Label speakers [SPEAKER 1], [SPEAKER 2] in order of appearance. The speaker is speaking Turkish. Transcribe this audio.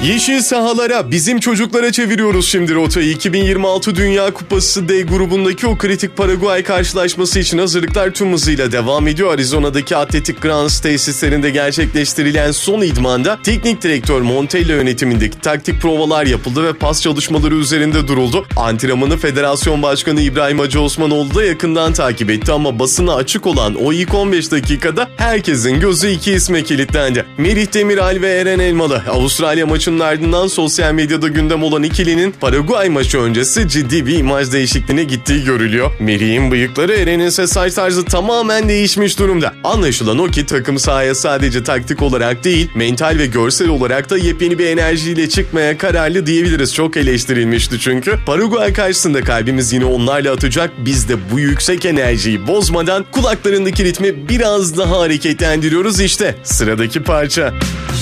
[SPEAKER 1] Yeşil sahalara, bizim çocuklara çeviriyoruz şimdi rotayı. 2026 Dünya Kupası D grubundaki o kritik Paraguay karşılaşması için hazırlıklar tüm hızıyla devam ediyor. Arizona'daki Atletik Grounds tesislerinde gerçekleştirilen son idmanda teknik direktör Montella yönetimindeki taktik provalar yapıldı ve pas çalışmaları üzerinde duruldu. Antrenmanı Federasyon Başkanı İbrahim Hacı Osmanoğlu da yakından takip etti ama basına açık olan o ilk 15 dakikada herkesin gözü iki isme kilitlendi. Merih Demiral ve Eren Elmalı. Avustralya maçının ardından sosyal medyada gündem olan ikilinin Paraguay maçı öncesi ciddi bir imaj değişikliğine gittiği görülüyor. Merih'in bıyıkları, Eren'in ise saç tarzı tamamen değişmiş durumda. Anlaşılan o ki takım sahaya sadece taktik olarak değil, mental ve görsel olarak da yepyeni bir enerjiyle çıkmaya kararlı diyebiliriz. Çok eleştirilmişti çünkü. Paraguay karşısında kalbimiz yine onlarla atacak. Biz de bu yüksek enerjiyi bozmadan kulaklarındaki ritmi biraz daha hareketlendiriyoruz. İşte sıradaki parça.